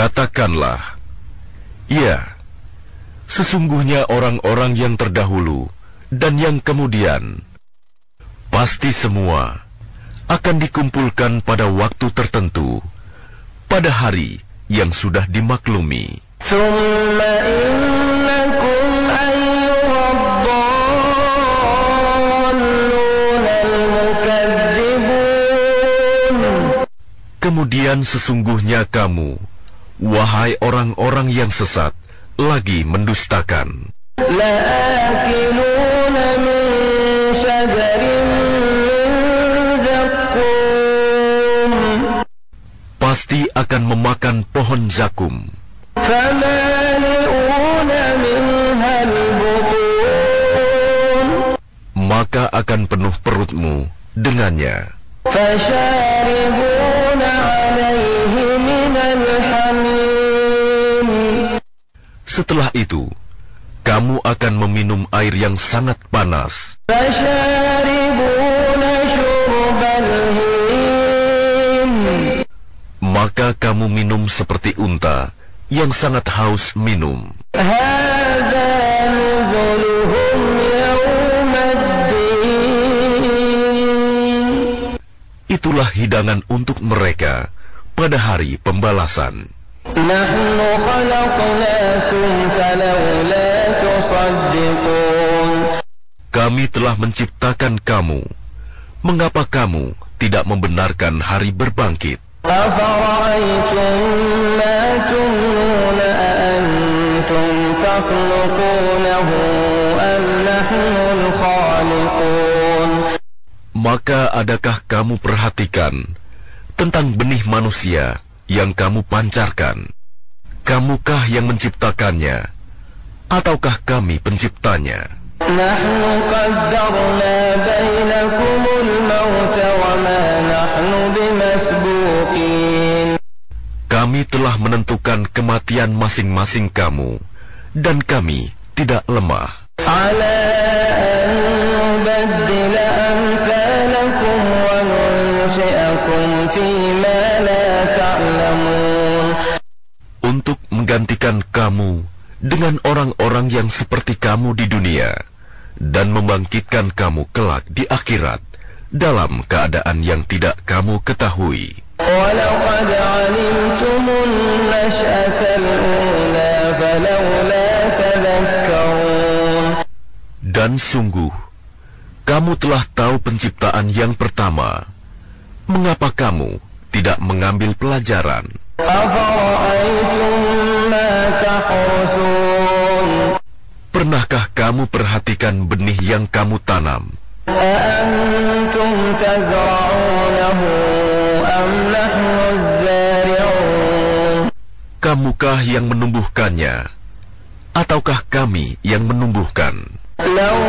Katakanlah, ya, sesungguhnya orang-orang yang terdahulu dan yang kemudian, pasti semua akan dikumpulkan pada waktu tertentu, pada hari yang sudah dimaklumi. Kemudian sesungguhnya kamu, wahai orang-orang yang sesat, lagi mendustakan. Pasti akan memakan pohon zakum. Maka akan penuh perutmu dengannya. Setelah itu, kamu akan meminum air yang sangat panas. Maka kamu minum seperti unta yang sangat haus minum. Itulah hidangan untuk mereka pada hari pembalasan. Kami telah menciptakan kamu. Mengapa kamu tidak membenarkan hari berbangkit? Maka adakah kamu perhatikan tentang benih manusia yang kamu pancarkan? Kamukah yang menciptakannya, ataukah kami penciptanya? Kami telah menentukan kematian masing-masing kamu, dan kami tidak lemah. Untuk menggantikan kamu dengan orang-orang yang seperti kamu di dunia, dan membangkitkan kamu kelak di akhirat dalam keadaan yang tidak kamu ketahui. Dan sungguh, kamu telah tahu penciptaan yang pertama. Mengapa kamu tidak mengambil pelajaran? Pernahkah kamu perhatikan benih yang kamu tanam? Kamukah yang menumbuhkannya, ataukah kami yang menumbuhkan?